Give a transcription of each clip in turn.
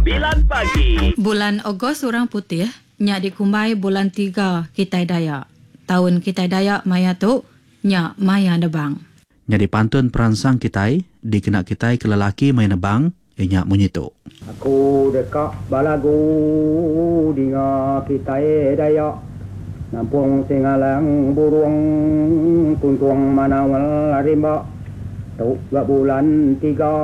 pagi. Bulan Ogos Orang Putih, nyak dikumbai bulan 3 Kitai Dayak. Tahun Kitai Dayak maya tu, nyak maya nebang. Nya dipantun peransang Kitai, dikena Kitai ke lelaki main nebang, nyak munyitu. Aku dekat balagu dinga Kitai Dayak. Nampung singalang burung tuntung manawal rimba. Tuk gak bulan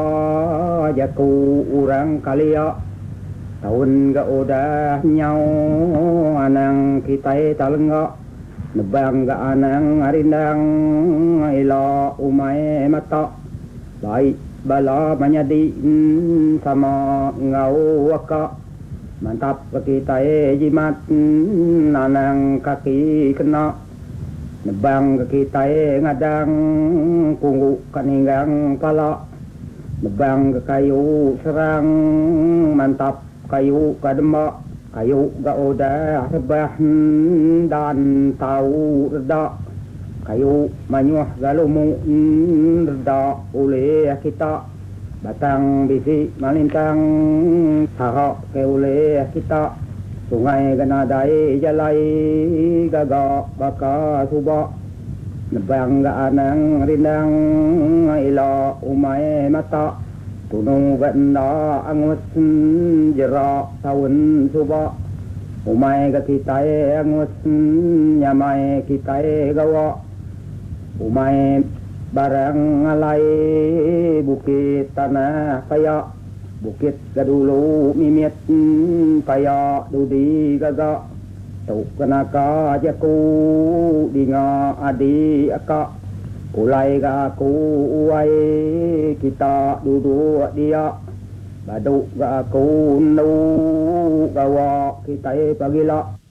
3 jaku orang kalia. Tahun gak udah nyau anang Kitai talenggak. Nebang gak anang arindang ila umai mata. Baik bala manyadi sama ngau waka. Mantap Kitai jimat anang kaki kena. Nebang Kitai ngadang punggu kaninggang pala. Nebang kayu serang mantap kayu kadema. Kayu gak udah rebah dan tahu reda. Kayu manyuah galumu reda oleh kita. Batang bisi malintang sarok ke oleh kita. Sungai ganadai jalai gagak baka subak. Nebang gak anang rindang ila umai mata. Tunung ganda angus jerak tahun subak. Umai ke Kitai angus nyamai Kitai gawa. Umai barang alai bukit tanah kayak. Bukit gadulu mimit paya dudi gagak. Tuk kenaka jaku dinga adi akak. Ulai ga aku uai kita duduk dia. Baduk ga aku nu gawa Kitai pagila.